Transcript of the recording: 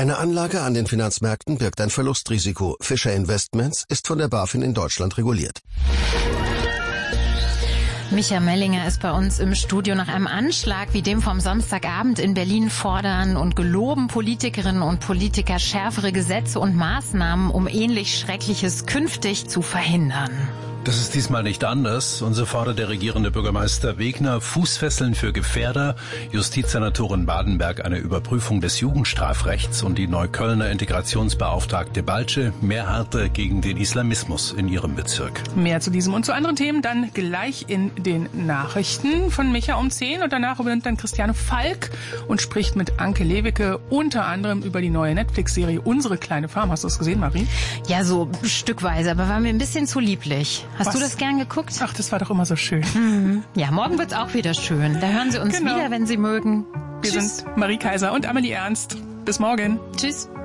Eine Anlage an den Finanzmärkten birgt ein Verlustrisiko. Fischer Investments ist von der BaFin in Deutschland reguliert. Micha Mellinger ist bei uns im Studio. Nach einem Anschlag wie dem vom Samstagabend in Berlin fordern und geloben Politikerinnen und Politiker schärfere Gesetze und Maßnahmen, um ähnlich Schreckliches künftig zu verhindern. Das ist diesmal nicht anders. Und so fordert der regierende Bürgermeister Wegner Fußfesseln für Gefährder, Justizsenatorin Badenberg eine Überprüfung des Jugendstrafrechts und die Neuköllner Integrationsbeauftragte Balce mehr Härte gegen den Islamismus in ihrem Bezirk. Mehr zu diesem und zu anderen Themen dann gleich in den Nachrichten von Micha um 10. Und danach übernimmt dann Christiane Falk und spricht mit Anke Lewicke unter anderem über die neue Netflix-Serie Unsere kleine Farm. Hast du es gesehen, Marie? Ja, so stückweise, aber war mir ein bisschen zu lieblich. Hast du das gern geguckt? Ach, das war doch immer so schön. Mhm. Ja, morgen wird's auch wieder schön. Da hören Sie uns wieder, wenn Sie mögen. Wir sind Marie Kaiser und Amelie Ernst. Bis morgen. Tschüss.